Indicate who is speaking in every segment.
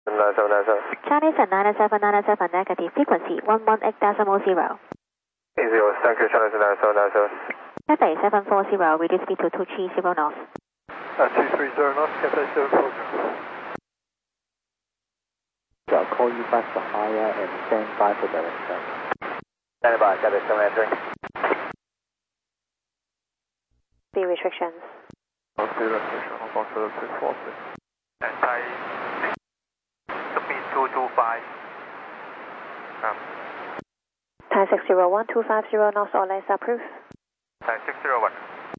Speaker 1: Chinese at 997 negative, frequency 118.0.
Speaker 2: Easy, thank you, Chinese 997.
Speaker 1: Cathay 740, reduce speed to 230 knots.
Speaker 2: 230 knots, Cathay 740.
Speaker 3: I'll call you back for higher and stand by for direction.
Speaker 2: Stand by, Cathay 7 entering.
Speaker 1: Speed restrictions.
Speaker 2: Speed restriction, Hong Kong 640. And Thai speed 225.
Speaker 1: Thai 601, 250 knots or less approved.
Speaker 2: Thai 601.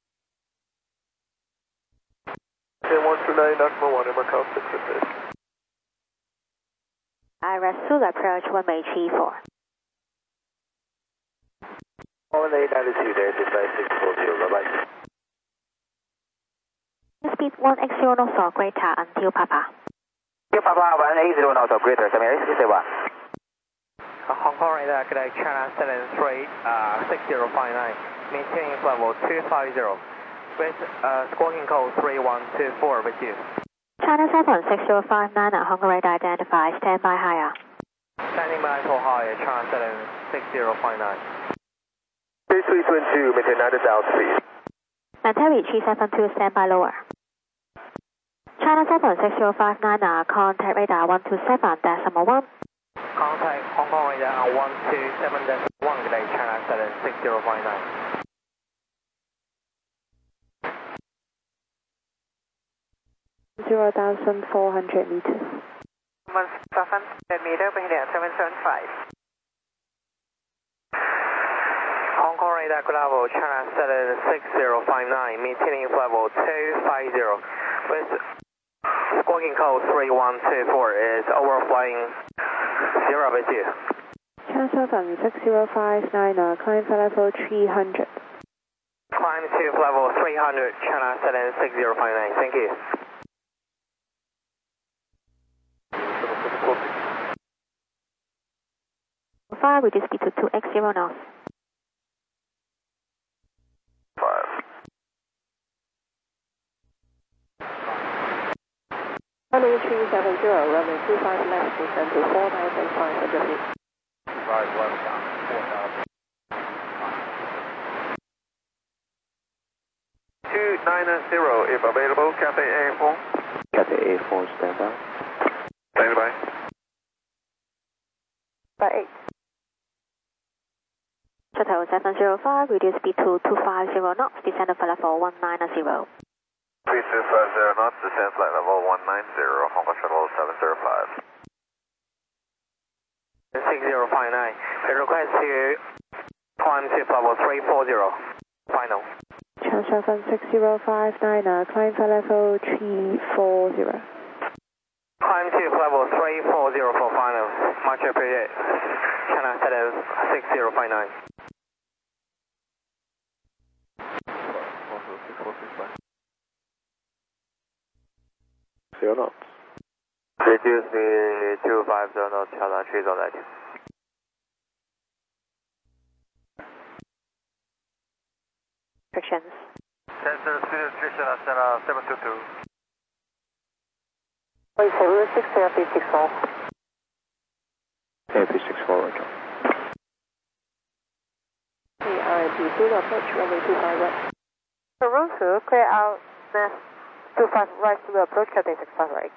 Speaker 2: 129, Nakama 1, Macau 658.
Speaker 1: IRS Zulu approach 1 G4.
Speaker 2: 1892 there, Dubai 640, bye-bye.
Speaker 1: Speed 180 knots or greater until Papa.
Speaker 2: Papa 180 knots or greater, Samir, 61.
Speaker 4: Hong Kong radar, good day, China 73, 6059, maintaining level 250, with squawking code 3124 with you.
Speaker 1: China 76059 at Hong Kong radar identified, stand by higher.
Speaker 4: Standing by for higher, China 76059.
Speaker 2: 3322, maintain 90,000 feet.
Speaker 1: Maintain G72, stand by lower. China 76059 contact radar 127.1.
Speaker 4: Contact Hong Kong radar 127.1, good day, China 76059.
Speaker 1: 0,400 meters.
Speaker 4: 1,700 meter, behavior 775. Hong Kong radar level, China 76059, maintaining level 250, with squawking code 3124 is overflying 0 with you.
Speaker 1: China 76059, climb for level 300.
Speaker 4: Climb to level 300, China 76059, thank you.
Speaker 1: Fire reduce speed to 280 knots. 370, runway 25 left, descend to 4,500 feet.
Speaker 2: 5 left, down 4,000. 290, if available, Cathay A4.
Speaker 3: Cathay A4, stand by.
Speaker 2: Stand by.
Speaker 1: By 8. Shuttle 705, reduce speed to 250 knots, descend to level 190.
Speaker 2: 3250 knots, descend flight level 190, Hong Kong Shuttle 705.
Speaker 4: 6059, we request to climb to level 340, final.
Speaker 1: China 76059, climb for level 340.
Speaker 4: Climb to level 340 for final, much appreciated. China 76059.
Speaker 2: 0 knots. Reduce me 250 knots, China 3 走来听。
Speaker 1: Restrictions.
Speaker 2: Sensor speed restriction at China 722.
Speaker 1: Wait, 6 AFP64.
Speaker 3: AFP64, roger.
Speaker 1: RIP, Zulu approach, runway 25 right. Toronto, clear out, mass 25 right, Zulu approach, Cathay 65 right.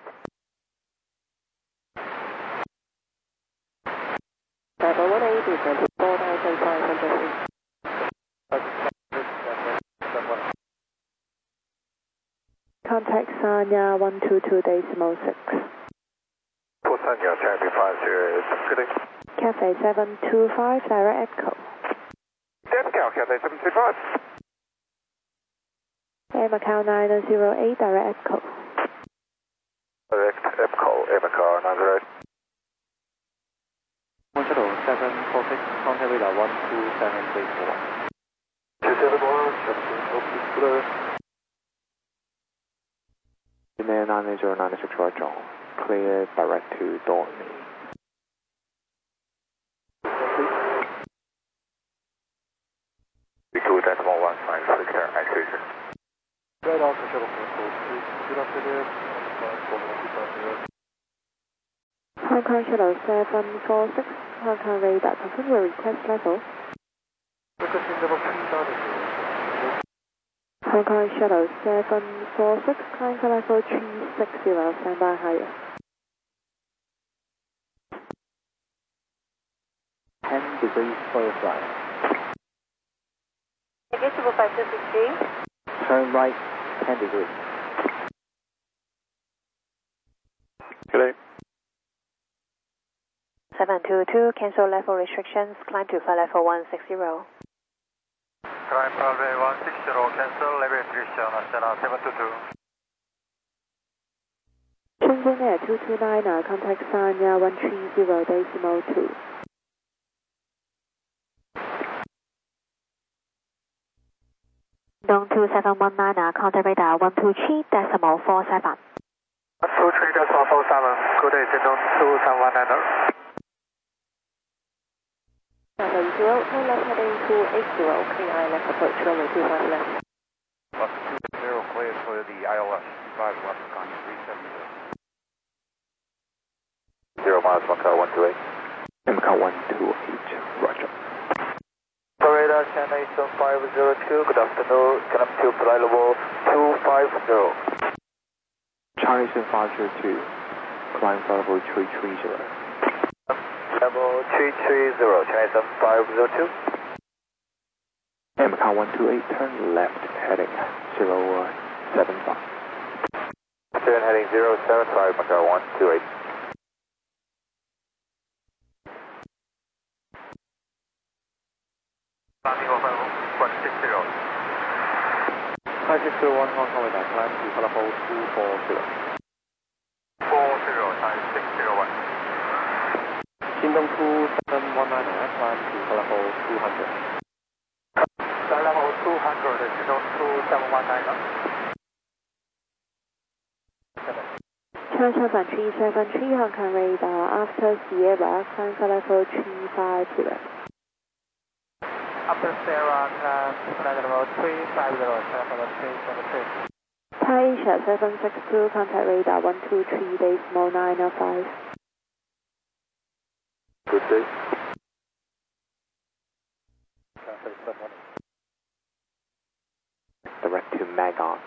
Speaker 1: Level 180, descend to 4,500 feet. Contact Sanya 122.6.
Speaker 2: Port Sanya, Charlie 50, good day.
Speaker 1: Cathay 725, direct echo.
Speaker 2: Macau, Cathay 725.
Speaker 1: Air Macau 908, direct echo.
Speaker 2: Direct echo, Air Macau 908.
Speaker 3: Hong Shuttle 746, contact radar 12734.
Speaker 2: 271, 746,
Speaker 3: Email 98096 roger. Clear direct to Dorney.
Speaker 2: Eco Decimal 15, clear activation.
Speaker 3: Red Alpha Shuttle 443, good afternoon.
Speaker 1: Hong Kong Shuttle 746, Hong Kong radar, confirm your request level. Hong Kong Shuttle 746, climb for level 360, standby higher.
Speaker 3: 10 degrees clear flight.
Speaker 1: Again, 523.
Speaker 3: Turn right 10 degrees.
Speaker 2: Good day.
Speaker 1: 722, cancel level restrictions, climb to flight level 160.
Speaker 2: Climb runway 160, cancel level restriction, Astana 722.
Speaker 1: Shenzhen Air 229, contact Sanya 130.2. Dong 2719, contact radar 123.47.
Speaker 2: 123.47, good day, Dong 2719.
Speaker 1: Number 0, turn left heading 280, clean ILS approach runway 25 left.
Speaker 2: Bus 20, clear for the ILS, 5 left, con 370. 0 miles, Macau 128.
Speaker 3: Macau 128, roger.
Speaker 2: Radar Chennai 7502, good afternoon, climb to flight level 250.
Speaker 3: Charlie 7502, climb for level 330.
Speaker 2: Level 330, Chennai 7502.
Speaker 3: Macau 128, turn left heading 075.
Speaker 2: Turn heading 075, Macau 128. Landing over 160.
Speaker 3: 5601 Hong Kong radar, climb to level 240.
Speaker 2: 40, Chennai 601.
Speaker 3: Shindong 2719, climb to level 200.
Speaker 2: Level 200, Shindong 2719.
Speaker 1: China 373, Hong Kong radar, after Sierra, climb for level 350.
Speaker 4: After Sierra, flight level 350, flight level 373.
Speaker 1: Thai Asia 762, contact radar 123.905.
Speaker 2: Good day.
Speaker 3: Direct to Magon.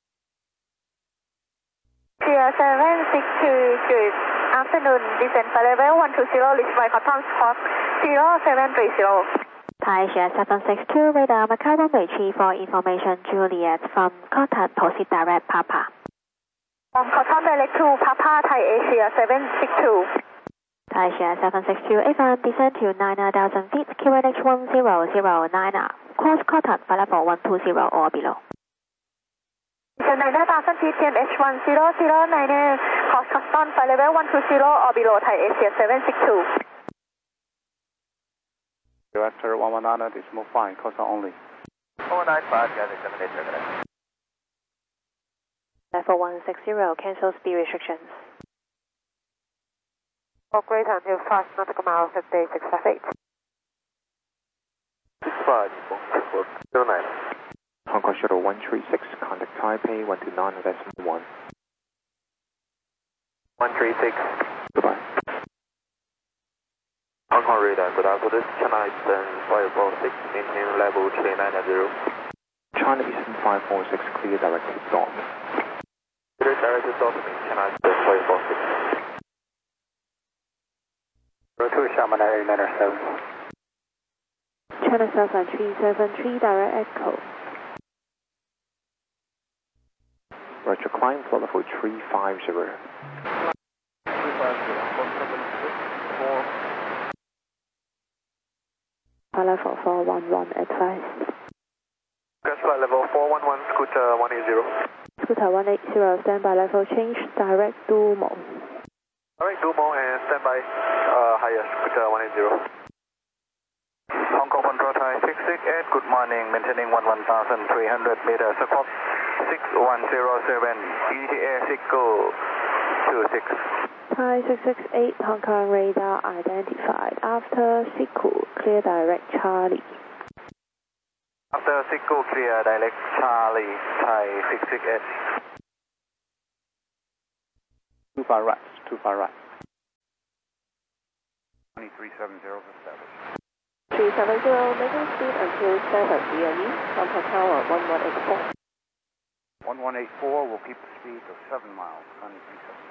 Speaker 1: Sierra 762, good afternoon, descent flight level 120, reach by Cotton Squawk 0730. Thai Asia 762, radar Macau runway 34, information Juliet from Cotton, proceed direct Papa. From Cotton direct to Papa, Thai Asia 762. Thai Asia 762, FM, descend to 9,000 feet, QNH 1009, cross Cotton, flight level 120 or below. Descend 9,000 feet, QNH 1009, cross Cotton, flight level 120 or below, Thai Asia 762.
Speaker 3: Director 119, decimal 5, Costa only.
Speaker 2: 495, guys, examination.
Speaker 1: Level 160, cancel speed restrictions. For greater until 5 nautical miles at day 658.
Speaker 2: 65, 09.
Speaker 3: Hong Kong Shuttle 136, contact Taipei 129.1.
Speaker 2: 136.
Speaker 3: Goodbye.
Speaker 2: Hong Kong radar, good afternoon, Chennai Eastern 546, maintain level 390.
Speaker 3: China Eastern 546, clear direct to Dong.
Speaker 2: Clear direct to Dong, Chennai Eastern 546. 02, Shaman 897.
Speaker 1: China Southern 373, direct echo.
Speaker 3: Roger, climb for level 350.
Speaker 2: 350,
Speaker 1: Level 411, advice.
Speaker 2: flight level 411, Scooter 180.
Speaker 1: Scooter 180, standby level change, direct Dumo.
Speaker 2: Alright, Dumo and standby, higher, Scooter 180. Hong Kong Control Thai 668, good morning, maintaining 11,300 meters, squawk 6107, ETA Signal 26.
Speaker 1: Thai 668, Hong Kong radar identified. After Siku, clear direct Charlie.
Speaker 2: After Signal clear, direct Charlie, Thai 668.
Speaker 3: Too far right, too far right. 370 established.
Speaker 1: 370, making speed until 7 DME, contact tower 1184.
Speaker 3: 1184 will keep the speed to 7 miles, Sun 37.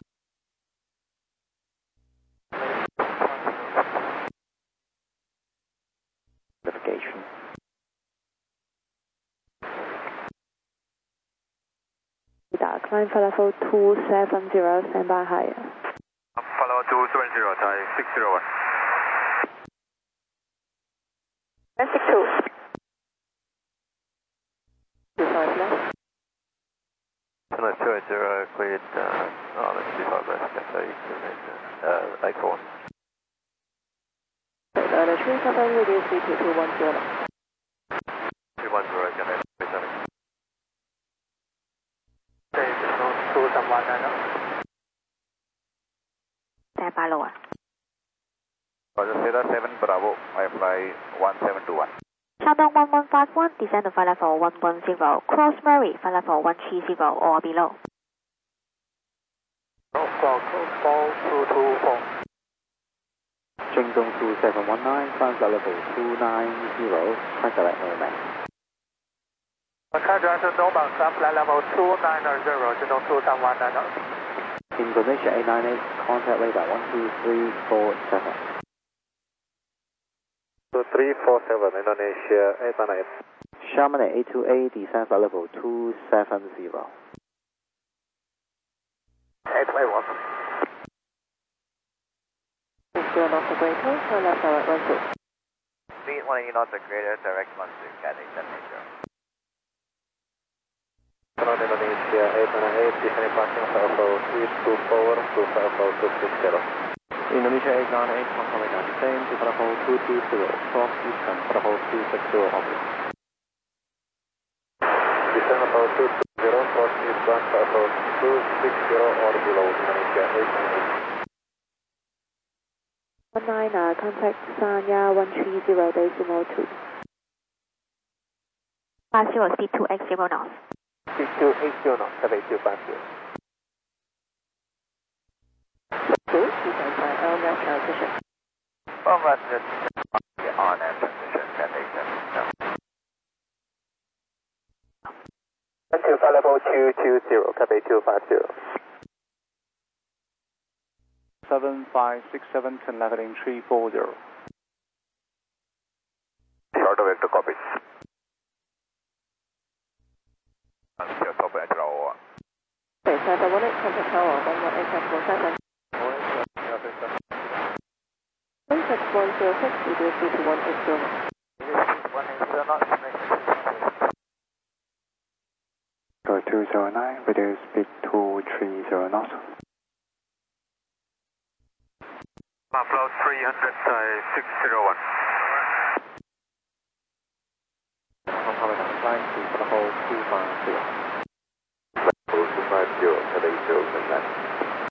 Speaker 3: Notification.
Speaker 1: Climb for level 270, stand by higher.
Speaker 2: Follow 270, Thai 601.
Speaker 1: 962. 25 left.
Speaker 2: Connect 280, cleared on 25 left, Cathay 841.
Speaker 1: Tree 7, reduce speed to 210.
Speaker 2: 210, Cathay 37.
Speaker 1: แต่ปาโล
Speaker 2: Roger, Sierra 7 Bravo, I fly 1721.
Speaker 1: Shandong 1151, descend to flight level 110, cross Murray, flight level 130 or below.
Speaker 3: Jingdong 2719, climb flight level 290, contact AMX.
Speaker 4: Macau Johnson, northbound, flight level 290, Jingdong 2719.
Speaker 3: Indonesia 898, contact radar 12347.
Speaker 2: 2347, Indonesia 898.
Speaker 3: Chamonix 828, descend flight level 270.
Speaker 2: 821.
Speaker 1: Still not the greater, turn left direct 12.
Speaker 2: Speed 180 knots or greater, direct 12, Cathay 70. Hello, Indonesia 898, descending passing for level 324 to level 260.
Speaker 3: Indonesia 898, contact radar descend to level 220, cross eastern for level 260 oblique.
Speaker 2: Descend level 220, cross eastern for level 260 or below, Indonesia 898.
Speaker 1: 19, contact Sanya 130.2. 50, speed 2x0 knots.
Speaker 2: 6280 knots, Cathay 250.
Speaker 1: 2, descend by LNAV transition.
Speaker 2: On and transition, Cathay 70. To flight level 220, Cathay 250.
Speaker 3: 7567, turn left heading 340.
Speaker 2: Short of vector copy. Top edge row.
Speaker 1: Okay, 718, contact tower 118.7. 16106, reduce speed to 180.
Speaker 2: 180 knots,
Speaker 3: Go 209, reduce speed to 30 knots.
Speaker 2: Buffalo 300, 601.
Speaker 3: Climb to level 250.
Speaker 2: Level 250, Cathay 079.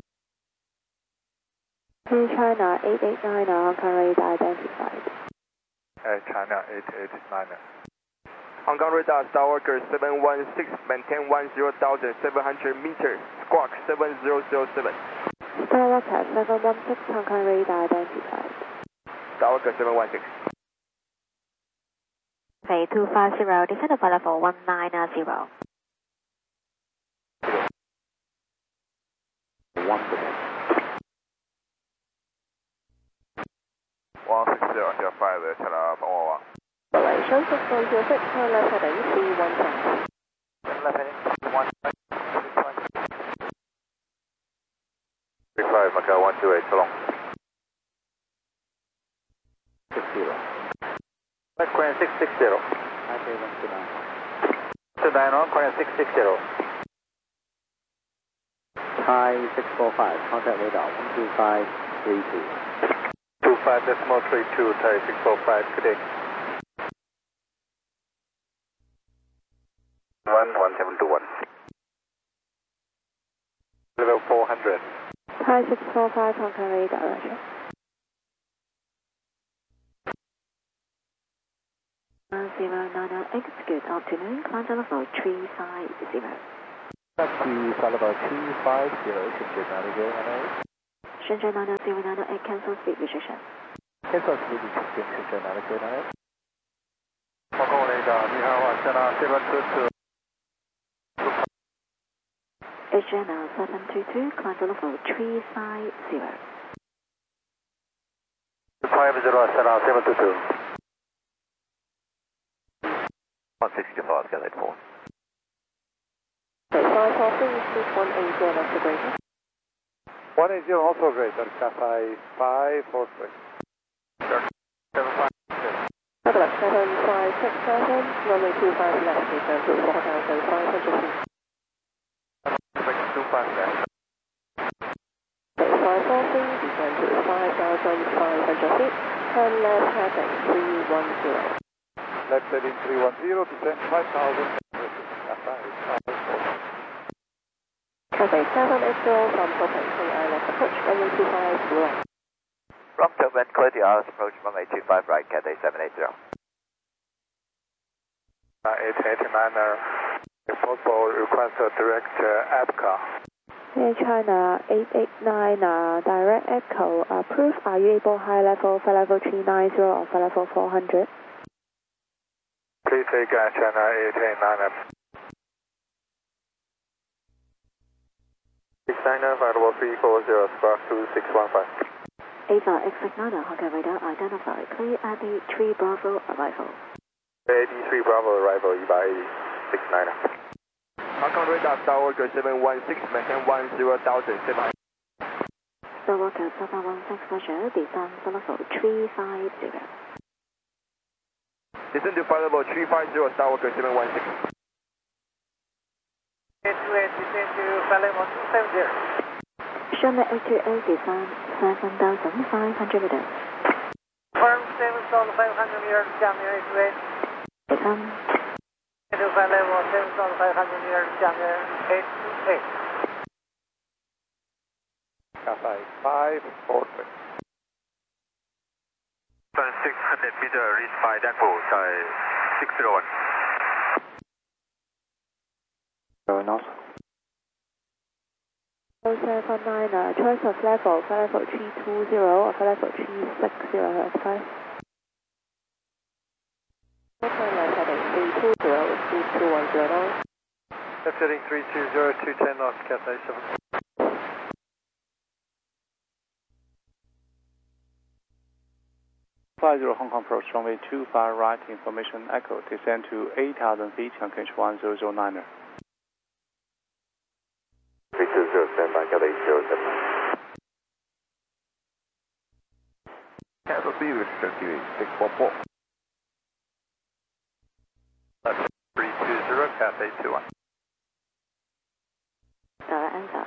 Speaker 1: Air China 889, Hong Kong radar identified.
Speaker 2: Air China 889.
Speaker 4: Hong Kong radar, Star Walker 716, maintain 10,700 meters, squawk 7007.
Speaker 1: Star Walker 716, Hong Kong radar identified.
Speaker 4: Star Walker 716.
Speaker 1: Bay 250, descend to flight level 190.
Speaker 2: 160, 5, turn up 111.
Speaker 1: Relation 6106, turn left heading 3110.
Speaker 2: Left heading 3110. 35, Macau 128, so long.
Speaker 3: 60.
Speaker 2: Korean 660.
Speaker 3: Taipei 129.
Speaker 2: 290, Korean 660.
Speaker 3: Thai 645, contact radar 12532.
Speaker 2: 25.32, Thai 645, good day. 1721. Level 400.
Speaker 1: Thai 645, Hong Kong radar, Roger. 099, execute afternoon, climb to level 350.
Speaker 3: Taxi flight level 250, Shenzhen 9008.
Speaker 1: Shenzhen 99098, cancel speed restriction.
Speaker 3: Cancel speed between Shenzhen and Zero.
Speaker 2: Hong Kong radar, 你好，China 722.
Speaker 1: China 722, climb to level 350.
Speaker 2: 50, China 722.
Speaker 4: 165, Skyline 4.
Speaker 1: 543, speed 180, that's the greatest.
Speaker 2: 180 also great, Cathay 543.
Speaker 1: 757, runway 25 left, return to 4,500 feet.
Speaker 2: 25 left.
Speaker 1: 543, return to 5,500 feet, turn left heading 310.
Speaker 2: Left heading 310, descend 5,000.
Speaker 1: Cathay 780 from Copenhagen Island approach, runway 25 left.
Speaker 4: From Tokman, clear the ILS approach runway 25 right, Cathay 780.
Speaker 2: 889, if possible, request a direct APCA.
Speaker 1: Air China 889, direct echo approved. Are you able high level, flight level 390 or flight level 400?
Speaker 2: Please take China 889. 690, flight level 340, squawk 2615.
Speaker 1: Ava X9, Hokkaido radar identified. Clear at the 3 Bravo arrival.
Speaker 2: 83 Bravo arrival, EVA 690.
Speaker 3: Hong Kong radar, Starwalker 716, maintain 10,000.
Speaker 1: Starwalker 716, Roger, descend to level 350.
Speaker 3: Descend to flight level 350, Starwalker 716.
Speaker 2: 828, descend to flight level 270.
Speaker 1: Shanghai 828, descend 7,500 meters.
Speaker 2: Firm 7,500 meters, January 828.
Speaker 1: Descend.
Speaker 2: To flight level 7,500 meters, January 828. Cathay 543.
Speaker 4: 600 meter, reach by Danpo, 601.
Speaker 3: Very nice.
Speaker 1: 079, choice of level, flight level 320 or flight level 360, okay. Left heading 320, speed 210 knots.
Speaker 2: Left heading 320, 210 knots, Cathay 7.
Speaker 3: 50 Hong Kong approach runway 25 right, information echo, descend to 8,000 feet, Chongqing 1009er.
Speaker 2: 320, stand by, Cathay 079.
Speaker 3: Cancel speed restricted 614.
Speaker 2: 320, Cathay 21.
Speaker 1: Answer.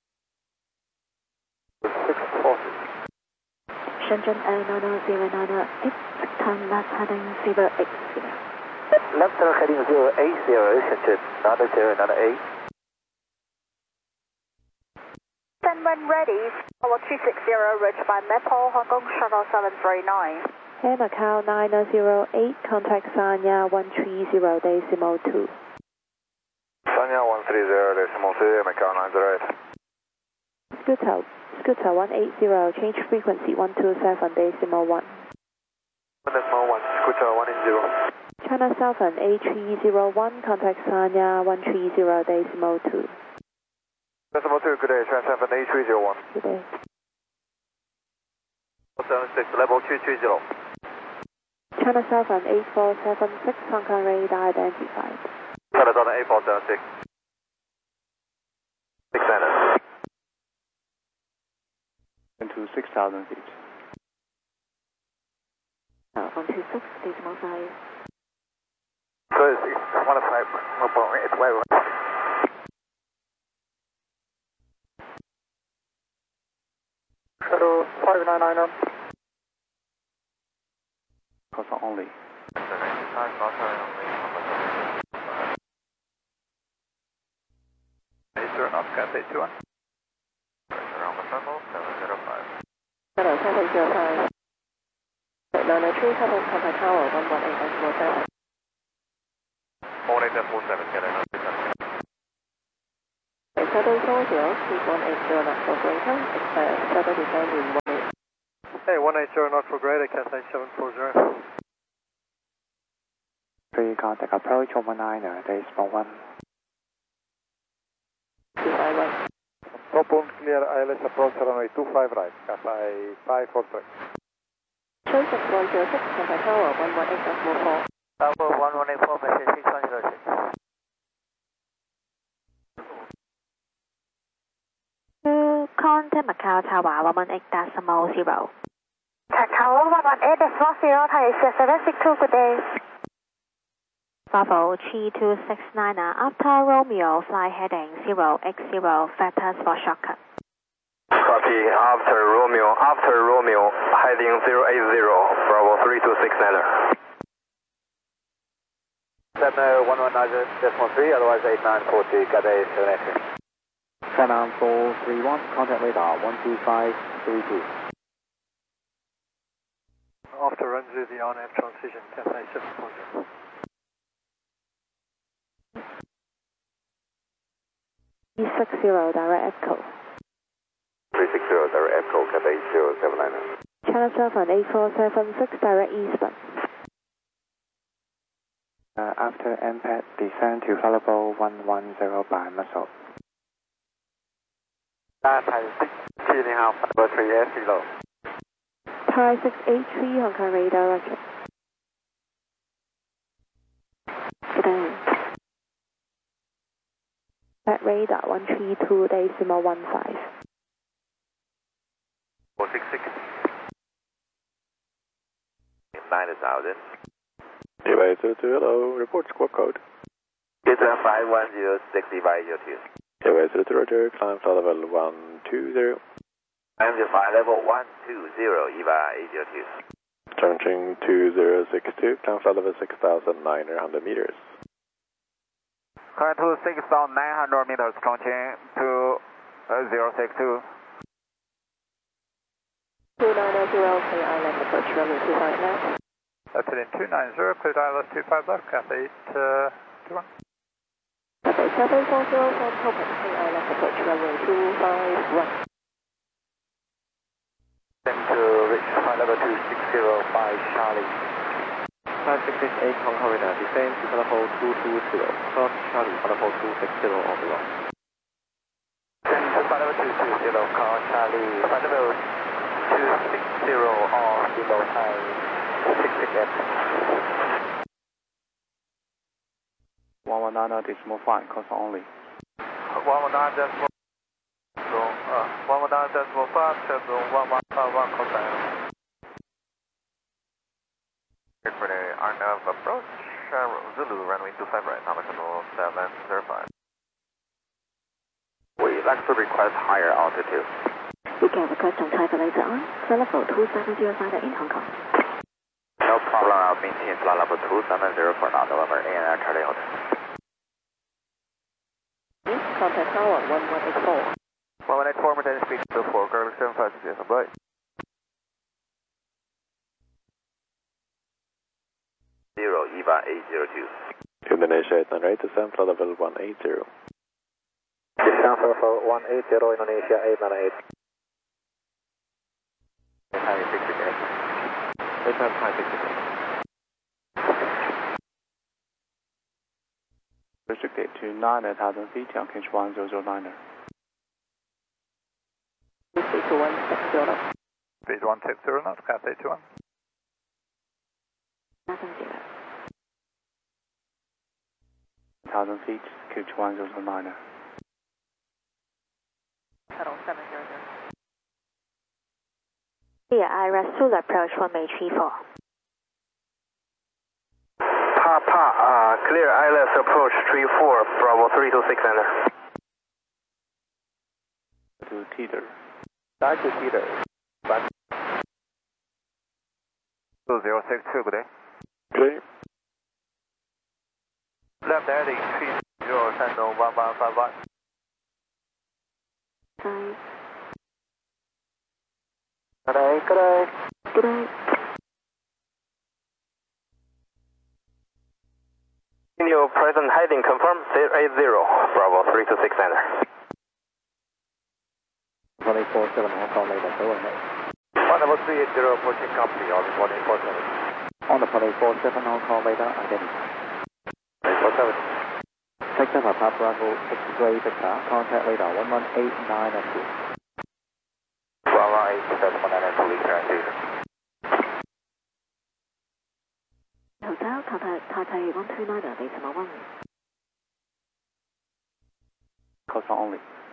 Speaker 2: 640.
Speaker 1: Shenzhen A90908, turn left heading 080.
Speaker 4: Left heading 080, Shenzhen 90908.
Speaker 1: Then when ready, level 260, reached by Maple, Hong Kong Shuttle 739. Air Macau 908, contact Sanya 130.2.
Speaker 2: Sanya 130.2, Macau 908.
Speaker 1: Scooter 180, change frequency 127.1.
Speaker 2: 1.1, Scooter 180.
Speaker 1: China Southern A301, contact Sanya 130.2.
Speaker 2: Decimal 2, good day, China Southern A301.
Speaker 1: Good day.
Speaker 2: 76, level 230.
Speaker 1: China Southern 8476, Hong Kong radar identified.
Speaker 2: China Southern 8476. 690.
Speaker 3: Into 6,000 feet.
Speaker 1: 126, decimal 5.
Speaker 2: So it's 105, no problem, it's way. Shadow 599.
Speaker 3: Cross only.
Speaker 2: 80 knots, Cathay 21.
Speaker 4: Around the circle, 705.
Speaker 1: Shadow 705. 903, Shuttle contact tower 118.7.
Speaker 2: 18747, get it.
Speaker 1: Shuttle 40, speed 180 knots operator, expect shuttle descend in 1 minute.
Speaker 2: Hey, 180 not for greater, Cathay 740.
Speaker 3: 3 contact approach 119er, decimal 1.
Speaker 1: 251.
Speaker 2: Top on clear, ILS approach runway 25 right, Cathay 543.
Speaker 1: Joseph 106, contact tower 118.4.
Speaker 4: Tower 1184, message 6106.
Speaker 1: Contact Macau Tower 118.0. Contact Tower 118.0, Thai Asia 762, good day. Bravo 3269 after Romeo, fly heading 080, factors for shortcut.
Speaker 5: Copy, after Romeo, heading 080, Bravo 3269.
Speaker 2: 119.3, otherwise 8940, Cathay 783.
Speaker 3: Skyline 431, contact radar 12532.
Speaker 2: After run through the on-air transition, Cathay 740.
Speaker 1: E60 direct echo.
Speaker 5: 360 direct echo, Cathay 079.
Speaker 1: Channel 7 8476 direct eastbound.
Speaker 3: After MPAD, descend to flight level 110 by muscle.
Speaker 2: Thai 6 你好 Fiber 3S below.
Speaker 1: Thai 683 Hong Kong redirection. Good day. At radar 132.15.
Speaker 5: 466. 9000.
Speaker 2: Anyway, 020, report squawk code.
Speaker 5: It's a 51060 by 02.
Speaker 2: Anyway, 020, climb flight level 120.
Speaker 5: I'm the flight level 120, EVA 802.
Speaker 2: Changing 2062, climb flight level 6,900 meters.
Speaker 4: Climb to 6,900 meters, Chongqing to 062.
Speaker 1: 290, clear island approach runway 25 left.
Speaker 2: That's in 290, clear ILS 25 left, Cathay 821.
Speaker 1: Cathay 740 from Copen, clear island approach runway 251.
Speaker 2: To reach flight level 2605 Charlie.
Speaker 3: 5668 Hong Kong radar, descend to flight level 220, cross Charlie, flight level 260 or below.
Speaker 2: Descend to flight level 220, call Charlie, flight level 260 or below, Thai 668.
Speaker 3: 119 decimal 5, course only.
Speaker 2: 119.5, 1151, cosine.
Speaker 5: For the RNAV approach, Zulu runway 25 right, nominal 705. We like to request higher altitude.
Speaker 1: We can request on type later on. Flight level 2705 in Hong Kong.
Speaker 5: No problem, I'll maintain flight level 270 for now, November ANR Charlie Hotel.
Speaker 1: Contact tower 1184.
Speaker 4: 1184, maintain speed to 4, Garlic 756, bye.
Speaker 5: EVA 802.
Speaker 2: Indonesia 898, descend flight level 180.
Speaker 3: Descend for 180, Indonesia 898.
Speaker 5: Thai 668.
Speaker 3: Return Thai 668. Restricted to 9,000 feet on Cage 1009er.
Speaker 1: Speed to 160.
Speaker 2: Speed 160 knots, Cathay 21.
Speaker 1: 70.
Speaker 3: 1,000 feet, Cage 1009er.
Speaker 1: Shuttle 700. Clear IRS Zulu approach runway 34.
Speaker 5: Clear ILS approach 34, Bravo 326 center.
Speaker 3: To Teeter.
Speaker 2: Back to Teeter.
Speaker 4: 2062, good day.
Speaker 2: Okay.
Speaker 4: Left heading 30, 1151.
Speaker 1: 5.
Speaker 2: Good day, good day.
Speaker 1: Good day.
Speaker 5: In your present heading confirm 080, Bravo 326 center.
Speaker 3: 147 Hong Kong radar, go ahead.
Speaker 5: 147
Speaker 2: Flight level 380 approaching company, all is 1847.
Speaker 3: On Apollo 47, on call radar identified.
Speaker 2: 47.
Speaker 3: Take up Papa Bravo X-ray Victor, contact radar 1189 at 2.
Speaker 2: Bravo 879 at 2, transition.
Speaker 1: Hotel, Taipei 129, decimal 1.
Speaker 3: Coast only.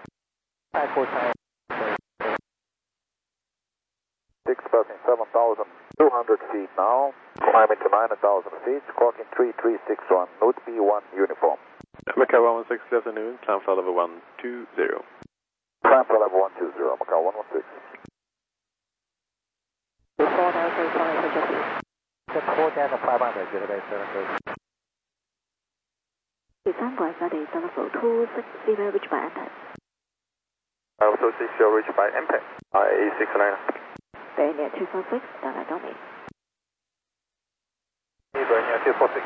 Speaker 2: 7,200 feet now, climbing to 9,000 feet, squawking 3361, note B1 uniform.
Speaker 6: Macau 116, good afternoon, climb flight level 120.
Speaker 2: Climb flight level 120, Macau 116.
Speaker 3: Before now, 35 adjusted.
Speaker 4: The call down to 500, good about 7
Speaker 1: 第三個係我哋 level 260 reach by impact。
Speaker 2: Also 60 reach by impact. A69.
Speaker 1: Bernier 246, Delta Domi.
Speaker 2: Bernier 246.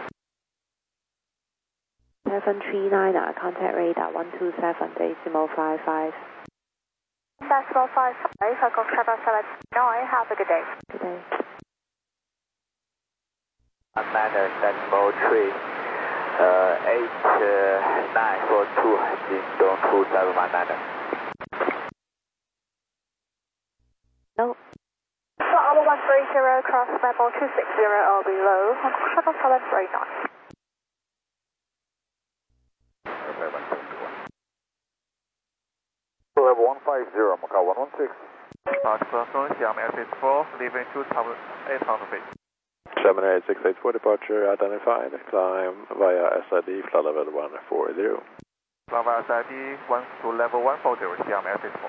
Speaker 1: 739, contact radar 127, decimal 55.
Speaker 7: Decimal 55, Hong Kong Shabba Select 9, have a good day.
Speaker 1: Good day.
Speaker 2: Niner decimal 3. 8942, Dingdong 2719.
Speaker 1: No.
Speaker 7: Flight level 130, cross level 260 or below, Hong Kong Shabba Select 39.
Speaker 2: Level 150, Macau 116.
Speaker 5: Person, Xiamen Air64, leaving 2,800 feet.
Speaker 6: 78684 departure identified, climb via SID, flight level 140.
Speaker 5: Climb via SID, to level 140, Xiamen Air64.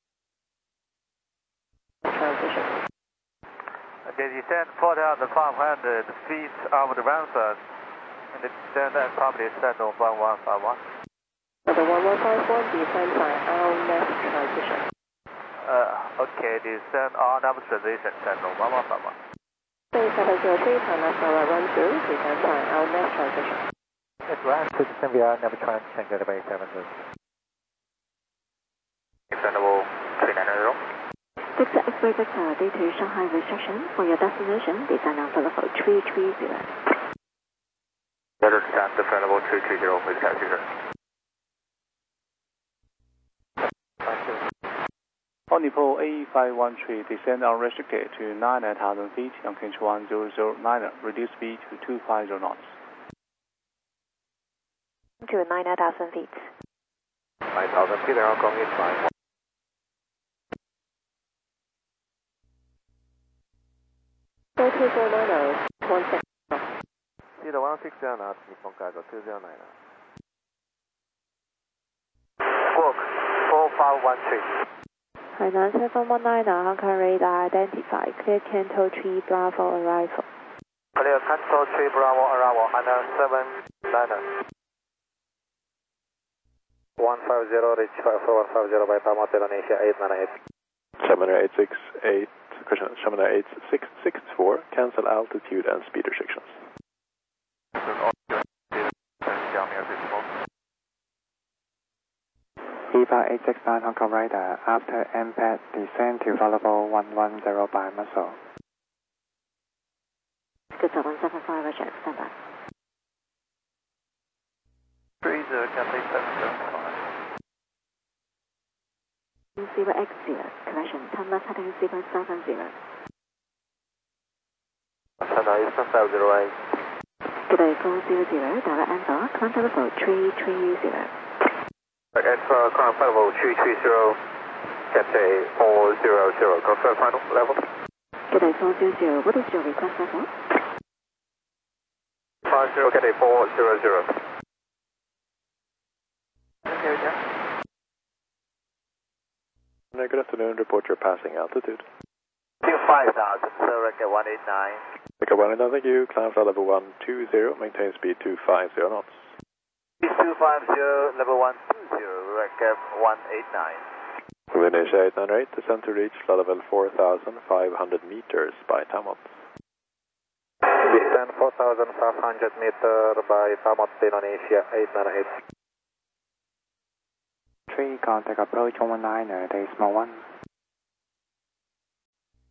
Speaker 3: Transition.
Speaker 5: The descent 4,500 feet over the Ramsar, and the descent at probably set on 1151.
Speaker 3: For the 1151, descend by our next transition.
Speaker 5: Okay, descend on number transition, set on 1151.
Speaker 3: Base 703, turn left over run through, descend by our next transition.
Speaker 4: It's right to descend via never transition, good about 700.
Speaker 2: Descend level 390.
Speaker 1: Victor X-ray Victor, due to Shanghai restriction, for your destination, descend on level 330.
Speaker 2: Better descend to flight level 330, please transition.
Speaker 3: On Nepal A513, descend unrestricted to 9,000 feet, on Kinch 1009, reduce speed to 250 knots.
Speaker 1: To 9,000 feet.
Speaker 2: 9,000 feet, Hong Kong is fine.
Speaker 3: Go 2490, 16.
Speaker 5: See the 160 knots, Nippon Kaido 209.
Speaker 2: Squawk 4513.
Speaker 1: Hainan 719, Hong Kong radar identified, clear Canto 3 Bravo arrival.
Speaker 2: Clear Canto 3 Bravo arrival, Hainan 790. 150, reach 5150 by Palma, Indonesia 898.
Speaker 6: 78668, question, 78664, cancel altitude and speed restrictions.
Speaker 3: EVA 869 Hong Kong radar, after impact, descend to level 110 by muscle.
Speaker 1: Good 175, Roger, stand by.
Speaker 5: 30, Cathay 775.
Speaker 1: 0X0, correction, turn left heading 070.
Speaker 2: China Eastern 508.
Speaker 1: Good day, 400, direct answer, climb to level 330.
Speaker 2: At current flight level 330, Cathay 400, confirm final level.
Speaker 1: Good day, 400, what is your request level?
Speaker 2: 50, Cathay 400.
Speaker 6: Good afternoon, report your passing altitude.
Speaker 2: 5,000, sir, at 189.
Speaker 6: Pick up 189, thank you, climb flight level 120, maintain speed 250 knots.
Speaker 2: 250, level 120, recap 189.
Speaker 6: Indonesia 898, descend to reach flight level 4,500 meters by Tamot.
Speaker 2: Descend 4,500 meter by Tamot, Indonesia 898.
Speaker 3: 3, contact approach 119, decimal 1.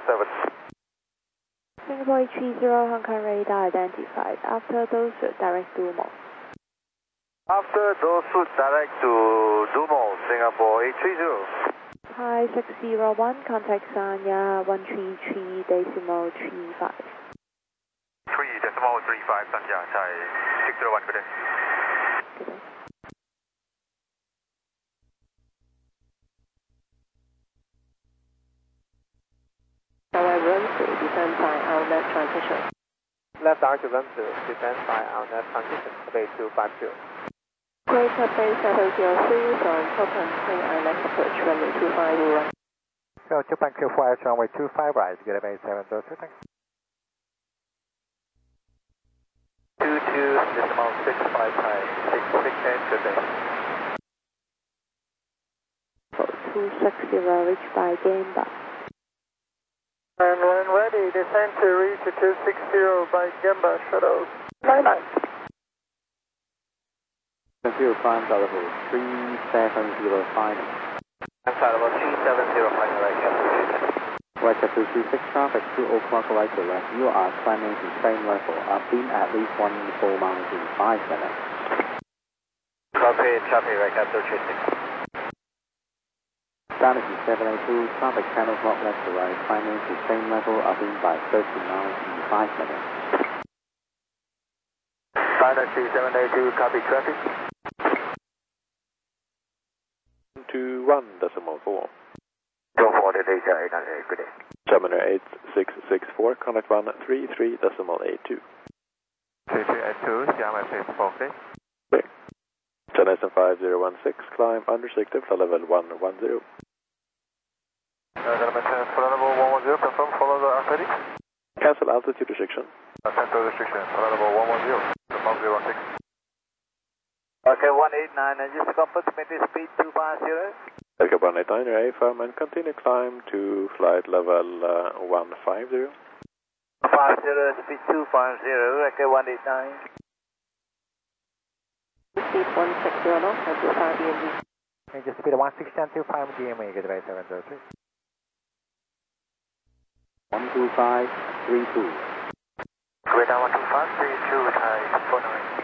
Speaker 5: 7.
Speaker 1: Singapore 830, Hong Kong radar identified. After those, direct to Mo.
Speaker 5: After those, direct to Dumo, Singapore 830.
Speaker 1: Hi 601, contact Sanya 133.35.
Speaker 5: 3.35 สัญญาณใช่601ก็ได้
Speaker 1: Run through, descend by our left transition.
Speaker 4: Left arc to run through, descend by our left transition, base 250.
Speaker 1: Great Bay 703 from Japan, clean island approach, runway 25 right.
Speaker 4: So Japan Q4, runway 25 right, get a base 702, thanks.
Speaker 2: 22.65 high, 668, good day.
Speaker 1: 260, reached by Gamba.
Speaker 7: And when ready, descend to reach 260 by Gamba shuttle. 99.
Speaker 3: Climb level 3705.
Speaker 2: Climb level 3705 direction.
Speaker 3: Vector 226 traffic, 2 o'clock right to left. You are climbing to same level. Upbeam at least 14 miles in 5 minutes.
Speaker 2: Copy, right up 236.
Speaker 3: Galaxy 782, traffic 10 o'clock left to right, climbing to same level, upbeam by 13 miles in 5 minutes.
Speaker 2: Galaxy 782, copy traffic.
Speaker 6: 21.4.
Speaker 2: 24 data 800, good day.
Speaker 6: Gemini 8664, contact 133.82.
Speaker 5: 3382, Yama 646.
Speaker 6: Jenison 5016, climb unrestricted for level 110.
Speaker 5: Gonna maintain for level 110, confirm follow the R30.
Speaker 6: Cancel altitude restriction.
Speaker 5: Cancel restriction, for level 110, confirm 06.
Speaker 2: Okay, 189, and just confirm to maintain speed 250.
Speaker 6: Delta 189, your AFM, and continue climb to flight level 150.
Speaker 2: 50, speed 250, okay, 189.
Speaker 1: Speed 160 knots, and 25 DMV.
Speaker 4: Major speed 160.25 DMA, get a base 703.
Speaker 3: 12532.
Speaker 2: Great, 12532, Thai 49.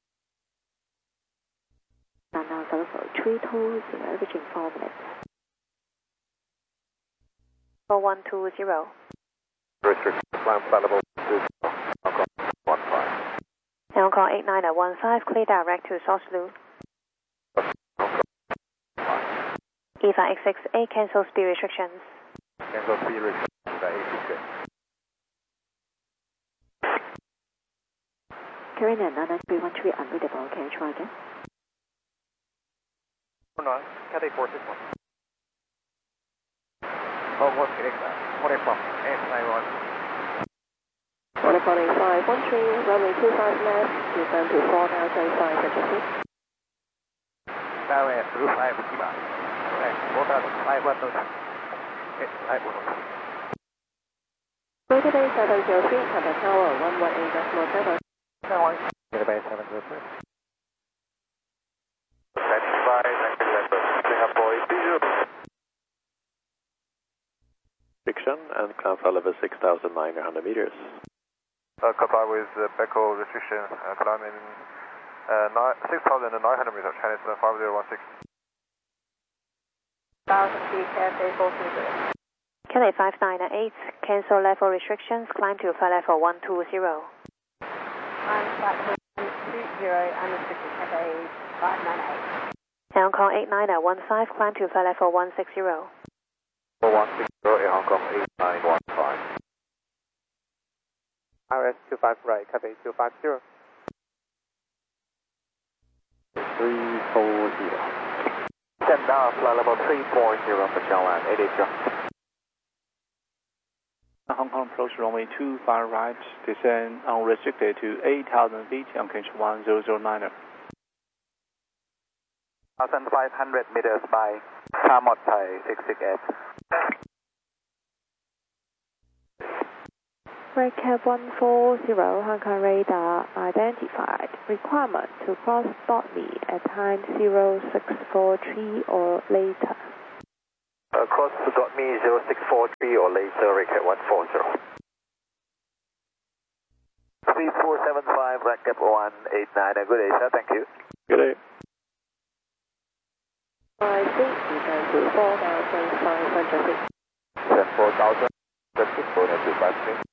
Speaker 1: And now level 320, averaging 4 minutes. 4120.
Speaker 5: Restriction, climb flight level 20, Hong Kong 15.
Speaker 1: Hong Kong 8915, clear direct to Soslu. EVA X68, cancel speed restrictions.
Speaker 5: Cancel speed restrictions, ACK.
Speaker 1: Carrying an 9313 unreadable, can you try again?
Speaker 4: 49, Cathay 461. Oh, what's getting that? 44, 891.
Speaker 1: 14513, runway 25 left, descend to 4005 adjusted.
Speaker 4: Tower through 5 Kiba. 4512.
Speaker 1: Greater Bay 703, contact tower 118.7.
Speaker 4: Get a base 703.
Speaker 5: 95, Singapore 80.
Speaker 6: Restriction and climb flight level 6,900 meters.
Speaker 5: Comply with Beko restriction, climbing 6,900 meters, Chinese 5016.
Speaker 7: 1000 feet, Cathay 430.
Speaker 1: Cathay 598, cancel level restrictions, climb to flight level 120.
Speaker 7: I'm flight level 120, unrestricted Cathay 598.
Speaker 1: Hong Kong 8915, climb to flight level 160.
Speaker 5: 160 Hong Kong 8915.
Speaker 4: RS 25 right, Cathay 250.
Speaker 3: 340.
Speaker 2: Send down flight level 340 for Changlan, 80.
Speaker 3: Hong Kong approach runway 25 right, descend unrestricted to 8,000 feet, on Cage 1009er.
Speaker 2: 1,500 meters by Tamot Thai 668.
Speaker 1: Redcap 140, Hong Kong radar identified. Requirement to cross dot me at time 0643 or later.
Speaker 2: Cross course, got me 0643 or later, record 140. 3475, back up 189, good day, sir, thank you.
Speaker 6: Good day.
Speaker 1: I think descend to 4,500 feet.
Speaker 2: 4,000, that's it, bonus to 5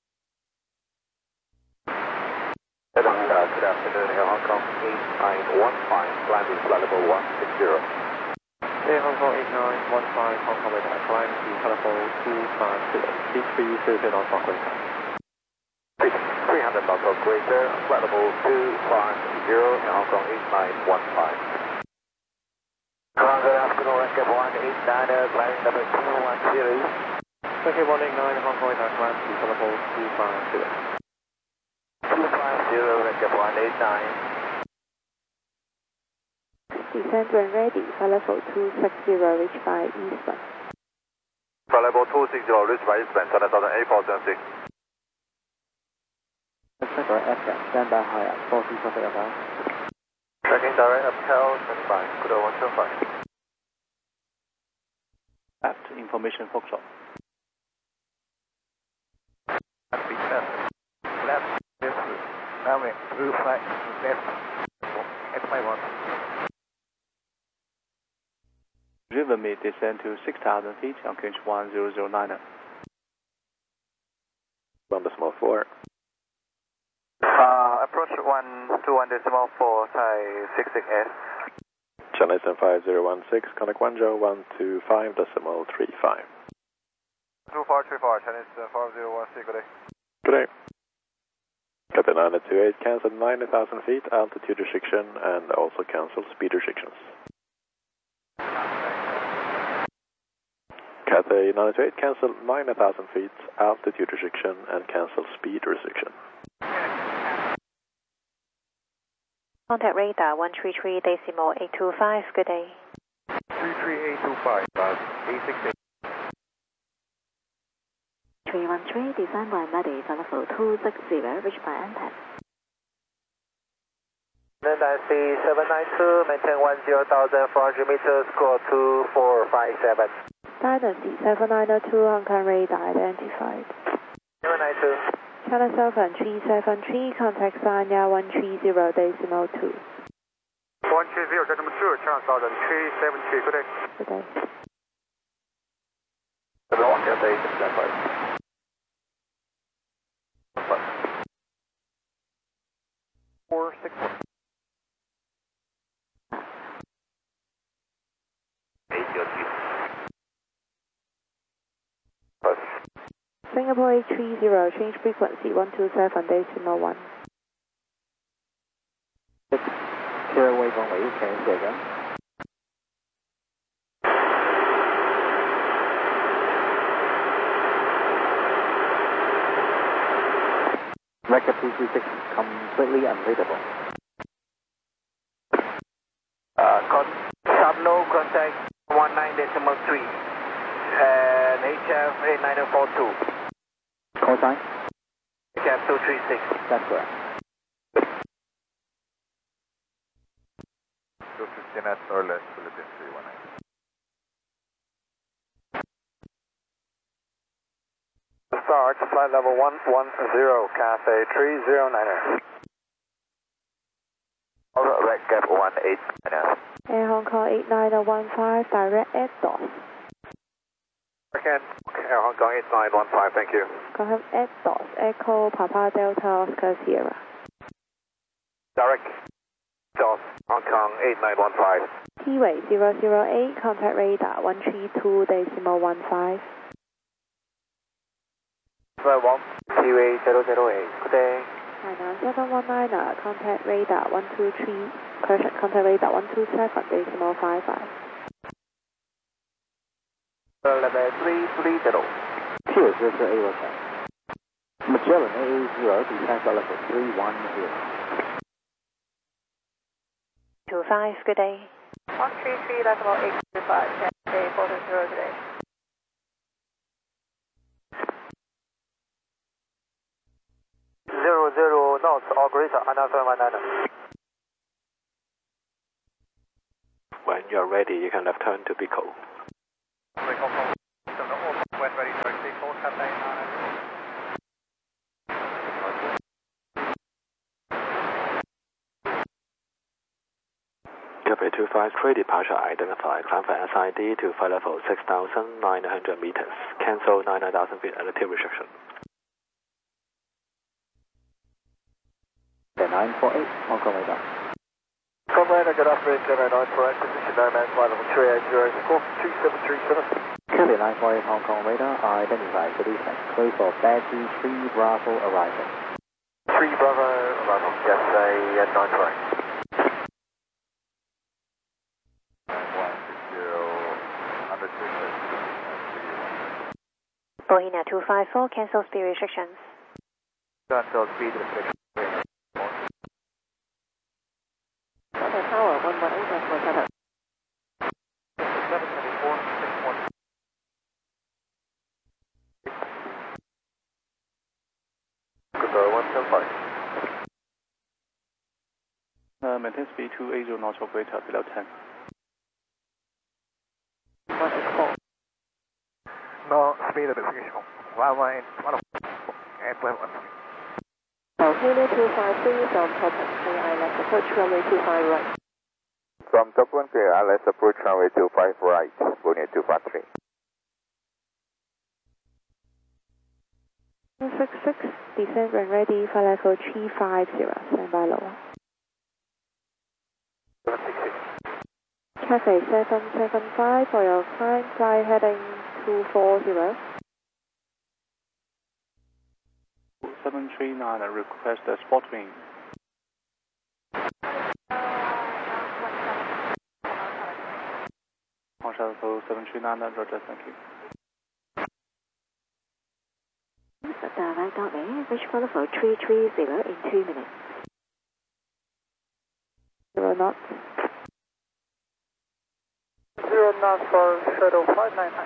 Speaker 2: Good afternoon, Air Hong Kong 8915, climbing flight level 160.
Speaker 3: Air Hong Kong 8915, Hong Kong radar, climb to flight level 250, T330 knots Mach greater.
Speaker 2: 300 knots or greater, flight level 250, Air Hong Kong 8915. Good afternoon, Recap 189, climbing number 210.
Speaker 3: Recap 189, Hong Kong radar, climb to flight level 250.
Speaker 2: 250, Recap 189.
Speaker 1: Descent when ready, flight level 260, reach by eastbound.
Speaker 5: Flight level 260, reach by eastbound, 7,008.6.
Speaker 3: Direct F-gap, stand by high at 40 traffic about.
Speaker 2: Tracking direct uphill, 25, good 125.
Speaker 3: Left, information Foxtrot.
Speaker 2: Left, runway, blue flag, left, X51.
Speaker 3: River Mid descend to 6,000 feet on QNH 1009.
Speaker 6: Decimal 4.
Speaker 2: Approach 121.4, Thai 66S.
Speaker 6: Chennai 75016, contact Guangzhou 125.35.
Speaker 5: 2434, Chinese 5016, good day.
Speaker 6: Good day. Captain 928, cancel 90,000 feet, altitude restriction, and also cancel speed restrictions. Cathay 928, cancel 90,000 feet, altitude restriction, and cancel speed restriction.
Speaker 1: Contact radar 133.825, good day.
Speaker 5: 33825, 868.
Speaker 1: 313, descend by Medi, flight level 260, reach by Antex.
Speaker 2: NNC 792, maintain 10,400 meters, score 2457.
Speaker 1: Dynasty 7902, Hong Kong radar identified.
Speaker 2: 792.
Speaker 1: China Southern 373, contact Sanya 130.2.
Speaker 5: 130, gentlemen 2, China Southern 373, good day.
Speaker 1: Good day.
Speaker 2: Everyone, get the stand by.
Speaker 5: 461. 802.
Speaker 1: Singapore 830, change frequency 127.1.
Speaker 3: Clear away from Wei, change again. Record 226, completely unreadable.
Speaker 2: Sharp contact 19.3 and HF 8942.
Speaker 3: Call sign?
Speaker 2: HF 236.
Speaker 3: That's correct.
Speaker 5: 215 at or less, Philippines 319.
Speaker 2: Start, flight level 110, Cathay 309er. Red Gap 189er.
Speaker 1: Air Hong Kong 8915, direct at DOS.
Speaker 2: Again, Air Hong Kong 8915, thank you.
Speaker 1: Go ahead at DOS, Echo Papa Delta Oscar Sierra.
Speaker 2: Direct DOS, Hong Kong 8915.
Speaker 1: T-Way 008, contact radar 132.15.
Speaker 2: T-Way 008, good day.
Speaker 1: 99719, contact radar 123, correction, contact radar 127.55.
Speaker 2: Level 330.
Speaker 3: Pier 008, Magellan AA0, descend flight level 310.
Speaker 1: 25, good day.
Speaker 8: 133, level 825, Cathay 420, good day.
Speaker 2: Zero knots or greater, another 19.
Speaker 6: When you're ready, you can left turn to Pico.
Speaker 5: When ready to take call, Cathay
Speaker 6: 253, departure identified. Climb for SID to flight level 6,900 meters. Cancel 99,000 feet altitude restriction.
Speaker 3: 948, Hong Kong radar.
Speaker 2: Commander, good afternoon, Gemini 948, position Nomad, flight level 380, score 2737.
Speaker 3: Copy 948, Hong Kong radar, identified for descent. Clear for Betty 3 Bravo arrival.
Speaker 2: 3 Bravo arrival, yes, 948.
Speaker 1: Boeing 254, cancel speed restrictions.
Speaker 2: Cancel speed restrictions.
Speaker 1: Tower 118 for Qatar.
Speaker 2: 774, 61. Goodbye, 175.
Speaker 3: Maintain speed 280 knots operator below 10.
Speaker 1: 184.
Speaker 4: No, speed investigation. 118, and 11.
Speaker 1: Kilo 253 from Top 3 Island, approach runway 25 right.
Speaker 2: From Top 1 clear, let's approach runway 25 right, Boeing 253.
Speaker 1: 166, descent when ready, flight level 350, stand by low.
Speaker 2: 766.
Speaker 1: Cathay 775 for your climb, flight heading 240.
Speaker 3: 739, request a spot wing. On Shuttle 739, Roger, thank you.
Speaker 1: Direct got me, reach flight level 330 in 2 minutes. 0 knots.
Speaker 7: 0 knots for shuttle 599.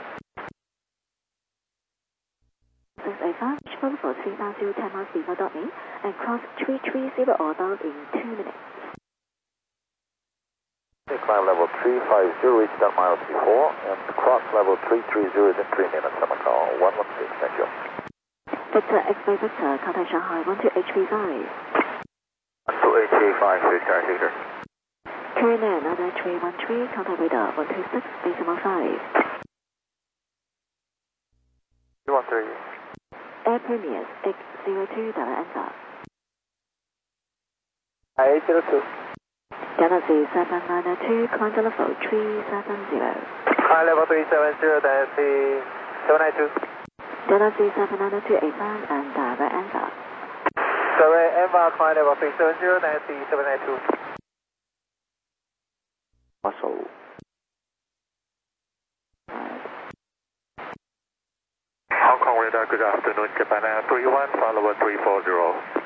Speaker 1: 685, reach flight level 390, 10 miles before dot me, and cross 330 or down in 2 minutes.
Speaker 2: Climb level 350, reach 10 miles before, and cross level 330 in 3 minutes. I'm call 116, thank you.
Speaker 1: Victor X-Ray Victor, contact Shanghai 12835.
Speaker 2: 12835, Victor, Victor.
Speaker 1: Turn in another 313, contact radar 126, decimal 5.
Speaker 2: 213.
Speaker 1: Air Premiers, X02, answer.
Speaker 2: 802.
Speaker 1: Galaxy 7992, climb to level 370.
Speaker 2: Climb level 370, Galaxy 792.
Speaker 1: Galaxy 7992, AFAN, and direct answer.
Speaker 2: Sorry, Emma, climb level 370, Galaxy 792.
Speaker 3: Muscle.
Speaker 5: Hong Kong radar, good afternoon, Japan Air 31, follow 340.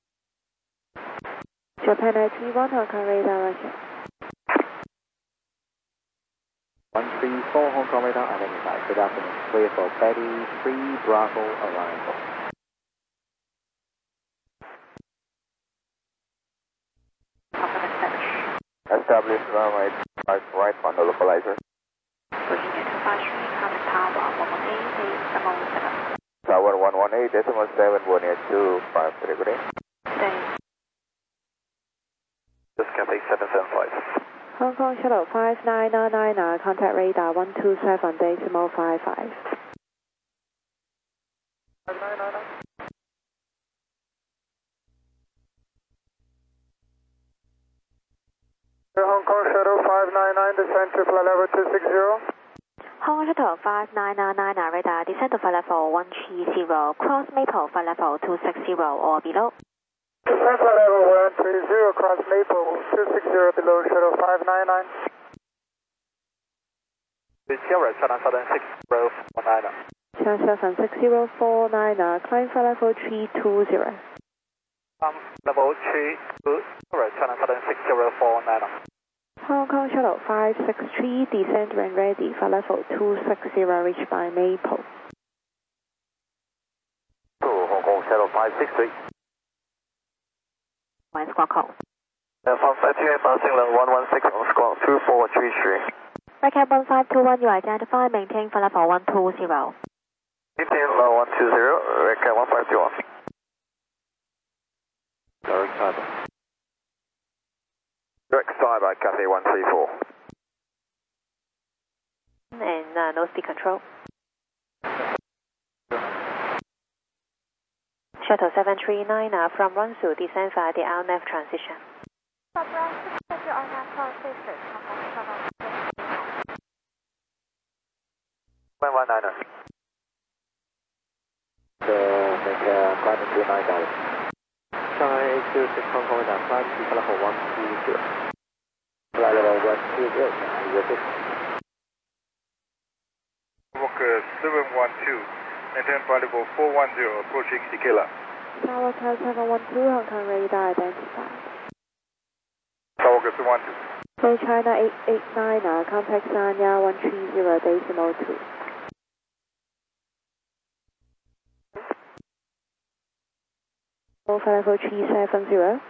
Speaker 1: Japan Air 31, Hong Kong radar, Russia.
Speaker 3: 134, Hong Kong radar, identified. Good afternoon. Clear for Betty 3 Bravo arrival.
Speaker 2: Establish runway 5 right on the localizer.
Speaker 1: Boeing 253, contact Tower 118,
Speaker 2: Tower 118, decimal 7, Boeing 253, good day. This is Cathay 775.
Speaker 1: Hong Kong Shuttle 5999, contact radar 127, decimal 55.
Speaker 7: 599. Hong Kong Shuttle 599, descend to flight level 260.
Speaker 1: Hong Kong Shuttle 5999, radar descend to flight level 130, cross Maple flight level 260 or below.
Speaker 7: Descend flight level 130, cross Maple 260 below Shuttle 599.
Speaker 4: Sierra, China Southern 6049.
Speaker 1: China Southern 6049, climb flight level 320.
Speaker 4: Level 3, China Southern 6049.
Speaker 1: Hong Kong Shuttle 563, descend when ready, flight level 260, reached by Maple.
Speaker 2: Hong Kong Shuttle 563.
Speaker 1: Squawk call.
Speaker 2: From 528, bouncing level 116 on squawk 2433.
Speaker 1: Redcap 1521, you identify, maintain flight level 120.
Speaker 2: Maintain level 120, Redcap 1521.
Speaker 6: Direct side.
Speaker 2: Direct side by Cathay 134.
Speaker 8: And no speed control. Shuttle 739 from Runsu, descend via the RNAV transition.
Speaker 1: From Runsu, check your RNAV transition.
Speaker 2: 119er. Make climb into 9,000.
Speaker 3: Shanghai 806 Hong Kong radar, climb to flight level 120.
Speaker 2: Flight level 120, you're good.
Speaker 5: Walker 712, maintain flight level 410, approaching Ikela.
Speaker 1: Tower 712, Hong Kong radar identified.
Speaker 5: Walker 712.
Speaker 1: Play China 889, contact Sanya 130.2. Flight level 370.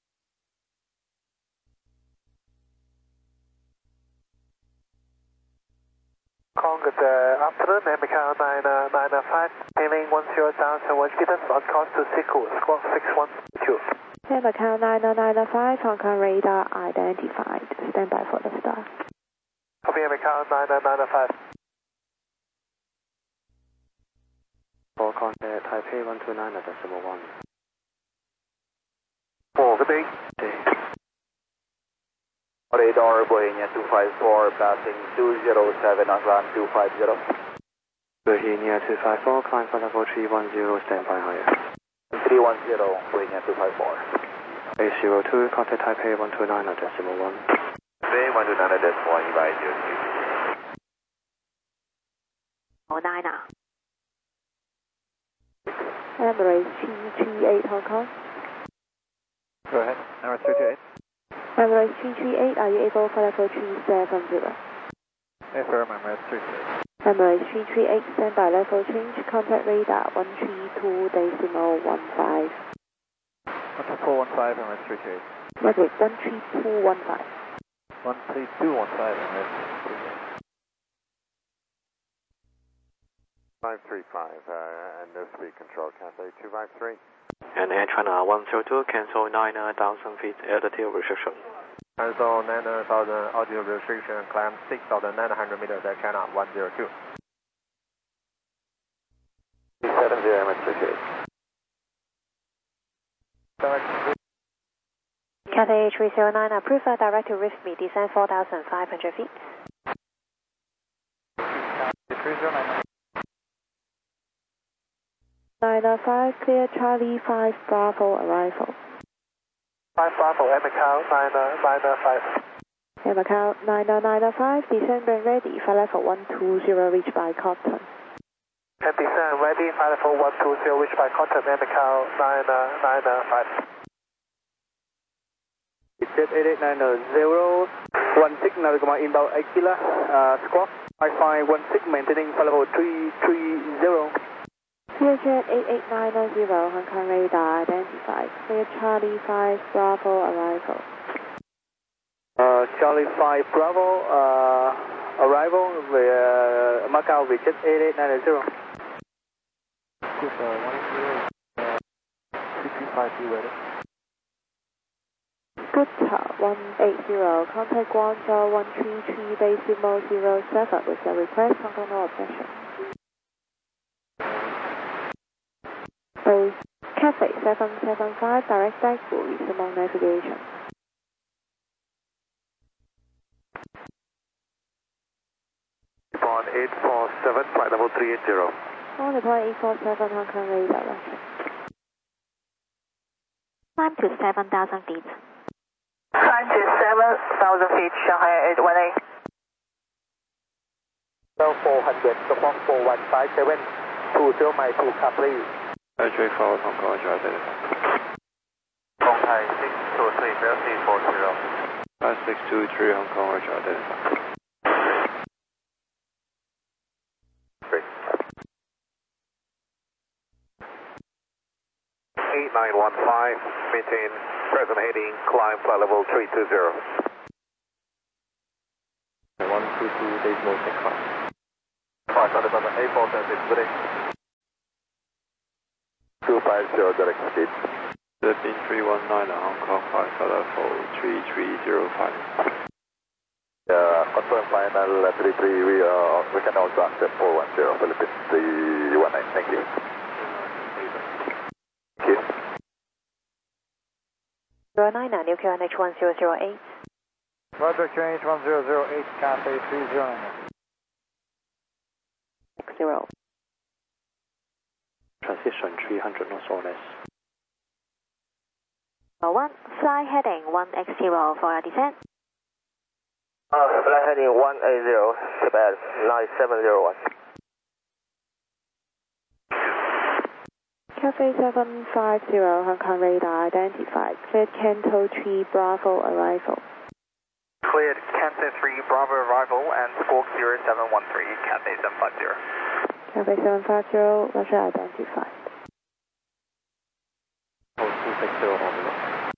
Speaker 7: Kong, good afternoon, Macau 995, hailing 10,000 watch given on course to Siku, squawk 6122.
Speaker 1: Macau 995, Hong Kong radar identified. Stand by for the start.
Speaker 7: Copy, Macau 995.
Speaker 3: For contact Taipei 129.1.
Speaker 2: 4, good day. Radar Bohemia 254, passing 207 on run 250.
Speaker 3: Bohemia 254, climb flight level 310, stand by higher.
Speaker 2: 310, Bohemia 254.
Speaker 3: 802, contact Taipei 129.1.
Speaker 2: Taipei 129.1, invite you to
Speaker 1: 09. Emirates 338 Hong Kong.
Speaker 3: Go ahead, Emirates 328.
Speaker 1: Emirates 338, are you able for level 370?
Speaker 3: Affirm, Emirates 338.
Speaker 1: Emirates 338, stand by level change, contact radar 132.15.
Speaker 3: 13415, Emirates 328.
Speaker 1: Wait, 13215.
Speaker 3: 13215, Emirates 328.
Speaker 6: 535, and no speed control, Cathay 253.
Speaker 3: And Air China 102, cancel 9,000 feet altitude restriction.
Speaker 4: Cancel 9,000 altitude restriction, climb 6,900 meters at China 102.
Speaker 2: 370, Emirates 328.
Speaker 8: Cathay 309, approve a direct to Rifme, descend 4,500 feet.
Speaker 3: 309.
Speaker 1: 905, clear Charlie 5 Bravo arrival.
Speaker 7: 5 Bravo, Macau 995.
Speaker 1: Macau 995, descend when ready, flight level 120, reach by Cotton.
Speaker 7: And descend ready, flight level 120, reach by Cotton, Macau 995.
Speaker 3: Jet 8890, 16 Narigama inbound Aquila, squawk, Wi-Fi 16, maintaining flight level 330.
Speaker 1: Clear Jet 88990, Hong Kong radar identified. Clear Charlie 5 Bravo arrival.
Speaker 3: Charlie 5 Bravo, arrival, Macau, Jet 8890. Good, 138, 335 ready.
Speaker 1: Good, 180, contact Guangzhou 133.07 with a request, Hong Kong no objection. Cathay 775, direct back to resume navigation.
Speaker 2: Point 847, flight level 380.
Speaker 1: On the point 847, Hong Kong radar direction. Climb to 7,000 feet.
Speaker 8: Climb to 7,000 feet, Shanghai 818.
Speaker 2: 400, squawk 4157, 20 miles to Capri.
Speaker 6: Straight forward, Hong Kong, Roger, identified.
Speaker 2: Hong Kong 623, Velocity 40.
Speaker 6: 5623, Hong Kong, Roger, identified.
Speaker 2: 8915, maintain present heading, climb flight level 320.
Speaker 6: 22.65.
Speaker 2: 577 good day. 250 direct speed.
Speaker 6: 13319 Hong Kong 554 3305.
Speaker 2: Confirm final 33, we can also accept 410 Philippines 319, thank you. Thank you.
Speaker 8: 09, New QNH 1008.
Speaker 5: Roger, QNH 1008, Cathay 309.
Speaker 8: 0.
Speaker 6: Transition 300 knots or less.
Speaker 1: 1, fly heading 1X0 for your descent.
Speaker 4: Flight heading 180, Quebec 9701.
Speaker 8: Cathay 750, Hong Kong radar identified. Cleared Canto 3 Bravo arrival.
Speaker 4: Cleared Canto 3 Bravo arrival and squawk 0713, Cathay 750.
Speaker 8: Cathay 750, Roger identified.
Speaker 6: 260 Honolulu.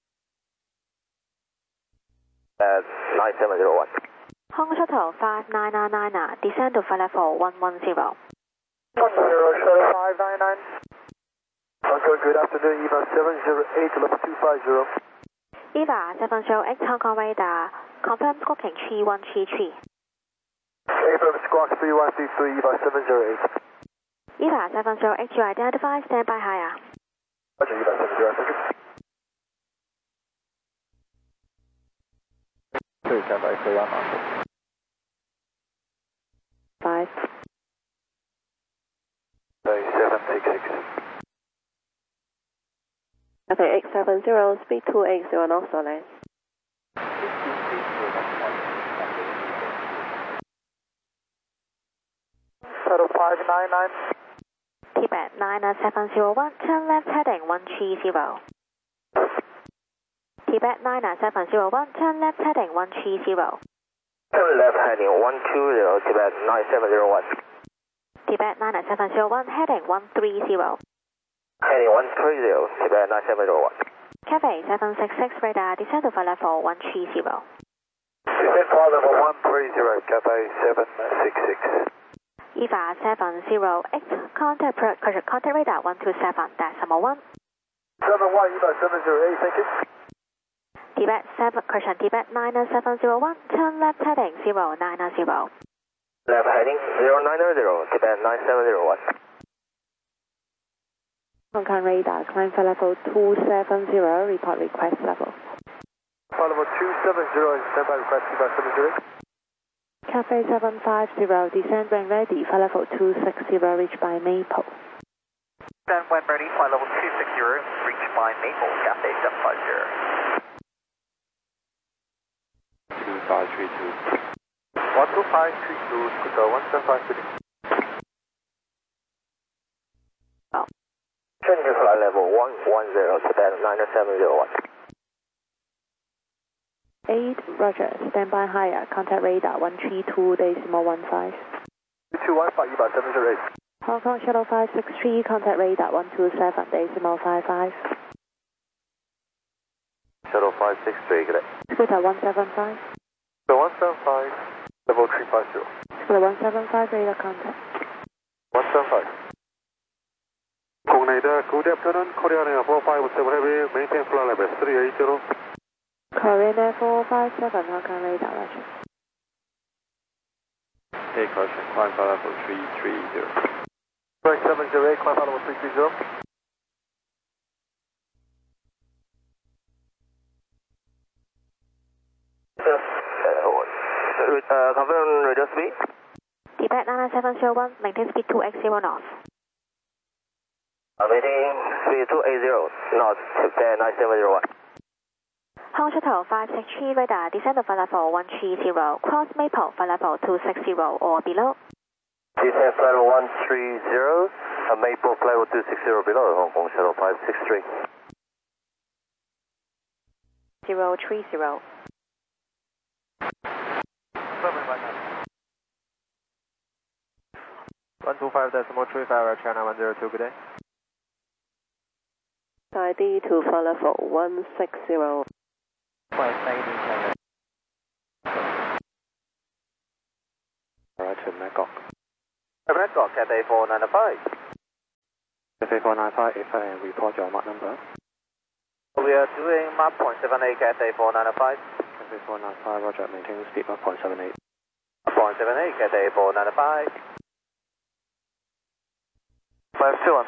Speaker 4: 9701.
Speaker 1: Hong Shuttle 5999, descend to flight level 110.
Speaker 7: 10, Shuttle 599. Hong Kong, good afternoon, EVA 708, level 250.
Speaker 1: EVA 708 Hong Kong radar, confirm squawking 3133.
Speaker 7: Affirm squawk 3133, EVA 708.
Speaker 1: EVA 708 you identify, stand by higher.
Speaker 7: Roger, EVA 708, thank you.
Speaker 2: 2, stand by 319.
Speaker 8: 5.
Speaker 2: 766.
Speaker 8: Cathay 870, speed 280 knots or less.
Speaker 7: Shuttle 599.
Speaker 1: Tibet 90701, turn left heading 130. Tibet 90701, turn left heading 130.
Speaker 4: Turn left heading 120, Tibet 9701.
Speaker 1: Tibet 90701, heading 130.
Speaker 4: Heading 130, Tibet 9701.
Speaker 1: Cathay 766 radar, descend to flight level 130.
Speaker 7: Descent flight level 130, Cathay 766.
Speaker 1: EVA 708, contact radar 127.1.
Speaker 7: 71, EVA 708, thank you.
Speaker 1: Tibet 7, correction, Tibet 90701, turn left heading 090.
Speaker 4: Left heading 090, Tibet 9701.
Speaker 8: Hong Kong radar, climb for level 270, report request level.
Speaker 7: Flight level 270, standby request, EVA 708.
Speaker 8: Cathay 750, descent when ready, flight level 260, reached by Maple.
Speaker 4: Stand when ready, flight level 260, reached by Maple, Cathay 750.
Speaker 6: 2532.
Speaker 7: 12532, Scooter 175
Speaker 4: Change to flight level 110, Tibet 9701.
Speaker 8: 8, Roger, standby higher, contact radar 132.15.
Speaker 7: 2215, EVA 708.
Speaker 8: Hong Kong Shuttle 563, contact radar 127.55.
Speaker 2: Shuttle 563, good day.
Speaker 8: Scooter 175.
Speaker 7: So 175, level 350.
Speaker 8: Scooter 175, radar contact.
Speaker 7: 175. Coordinator, good afternoon, Korean Air 457 Heavy, maintain flight level 380.
Speaker 8: Korean Air 457, Hong Kong radar, Roger.
Speaker 6: Hey, caution, climb for level 330.
Speaker 7: Right 708, climb flight level 330.
Speaker 4: Confirm radio speed.
Speaker 1: Tibet 90701, maintain speed 2X0 knots.
Speaker 4: Maintain speed 280 knots, Tibet 9701.
Speaker 1: Hong Shuttle 563 radar, descend to flight level 130, cross Maple, flight level 260 or below.
Speaker 2: Descent flight level 130, Maple flight level 260 below, Hong Kong Shuttle 563.
Speaker 8: 030.
Speaker 4: 125.35, China 102, good day.
Speaker 8: ID to flight level 160.
Speaker 4: Flight 90, China.
Speaker 2: Red got Cathay 495.
Speaker 6: Cathay 495, if report your mark number.
Speaker 2: We are doing Mach 0.78 Cathay 495.
Speaker 6: Cathay 495, roger, maintain speed Mach 0.78.
Speaker 2: 0.78 Cathay 495. 521.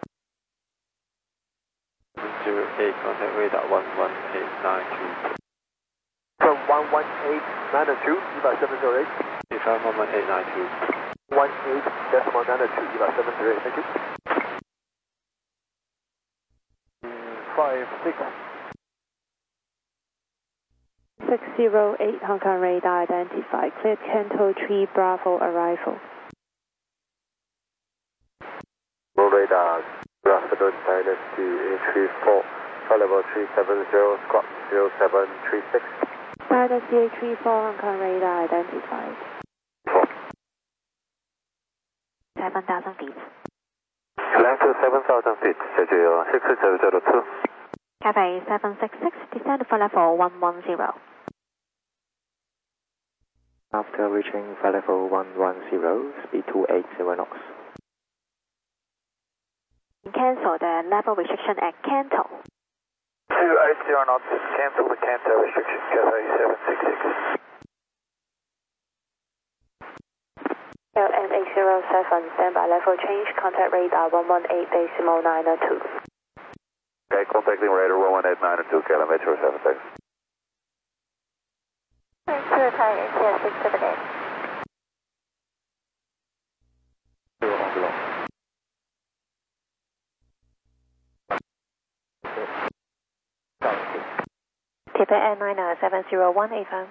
Speaker 6: 08, contact radar 11892.
Speaker 7: From 11892, 25708.
Speaker 6: 11892.
Speaker 7: 18.92, 25708, thank you. 56.
Speaker 8: 608 Hong Kong radar identified. Cleared Canto 3 Bravo arrival.
Speaker 2: Radar, good afternoon, China to A34, flight level 370, squawk 0736.
Speaker 8: China CA34 Hong Kong radar identified. 7,000 feet.
Speaker 2: Climb to 7,000 feet, schedule 6002.
Speaker 1: Cathay 766, descend for level 110.
Speaker 6: After reaching flight level 110, speed 280 knots.
Speaker 1: Cancel the level restriction at Canto.
Speaker 2: 280 knots, cancel the Canto restriction, Cathay 766.
Speaker 8: LM807, standby level change, contact radar 118.902.
Speaker 2: Okay, contacting radar 11892, kilometer 76.
Speaker 1: Clear Thai Asia 678.
Speaker 8: Tibet Air 701 AFM.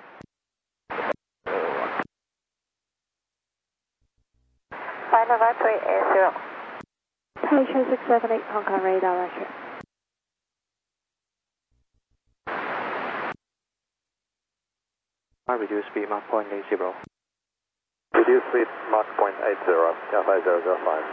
Speaker 1: Final right 380.
Speaker 8: Taishan 678 Hong Kong radar roger.
Speaker 6: I reduce speed Mach 0.80.
Speaker 2: Reduce speed Mach 0.80, Cathay 005.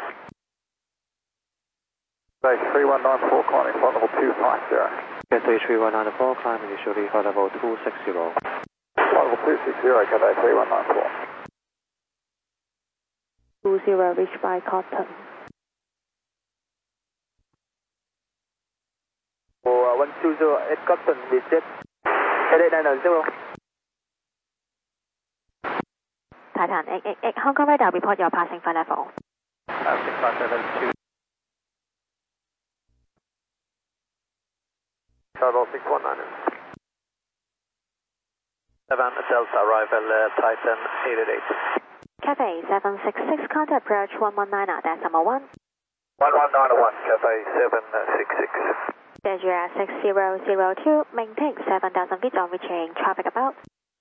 Speaker 2: Cathay 3194, calling flight level 250.
Speaker 6: Cathay 3194, climb initially flight level 260.
Speaker 2: Flight level 260, Cathay 3194.
Speaker 8: 20 reached by Cotton.
Speaker 7: 120 at Cotton, visit. Cathay 990.
Speaker 1: Titan 888, Hong Kong radar, report your passing flight level.
Speaker 2: 6572. Shuttle 619. 7 Delta arrival Titan 888.
Speaker 1: Cathay 766, contact approach 119, decimal 1.
Speaker 2: 1191, Cathay 766.
Speaker 1: Schedule 6002, maintain 7,000 feet on reaching traffic about.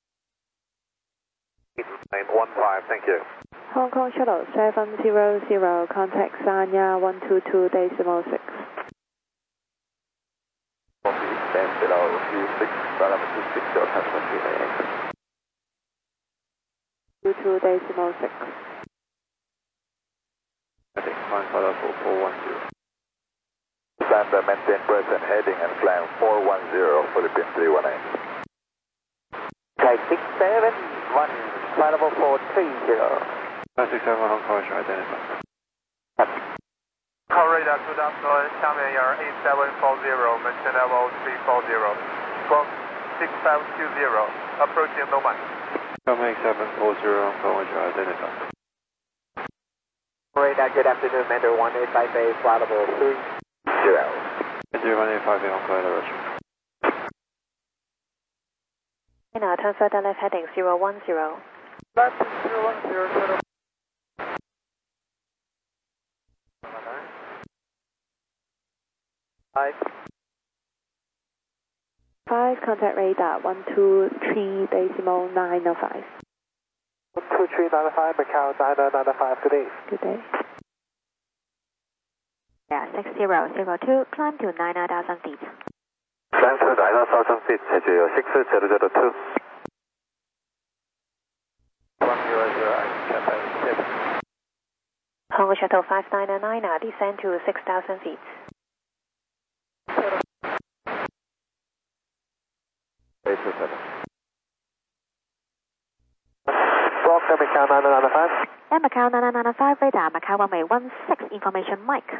Speaker 2: 8915, thank you.
Speaker 8: Hong Kong Shuttle 700, contact Sanya 122.6.
Speaker 2: Stand below 26, parameter 26, attachment 398.
Speaker 8: 22.6.
Speaker 6: I think climb flight level 410.
Speaker 2: Stand by, maintain present heading and climb 410, Philippines 318. Sky 671, flight level 430.
Speaker 6: 567 Hong Kong is identified.
Speaker 5: Call radar, good afternoon, Xiamen Air 8740, mention level 340, squawk 6520, approaching Nomad.
Speaker 6: Xiamen 8740 Hong Kong is identified.
Speaker 7: Radar, good afternoon, Mandarin 185A, flight level 30.
Speaker 6: 0185 Hong Kong roger.
Speaker 8: Now turn further left heading 010.
Speaker 7: Left 010,
Speaker 8: 5, contact radar 123.905.
Speaker 7: 12395, Macau 9995, good day.
Speaker 8: Good day.
Speaker 1: Yeah, 6002, climb to 9,000 feet.
Speaker 2: Climb to 9,000 feet, schedule 6002. 100, Cathay 7.
Speaker 8: Hong Kong Shuttle 5999, descend to 6,000 feet.
Speaker 7: Brock, Macau Macau 9995.
Speaker 1: Air Macau 9995, radar Macau runway 16, information Mike.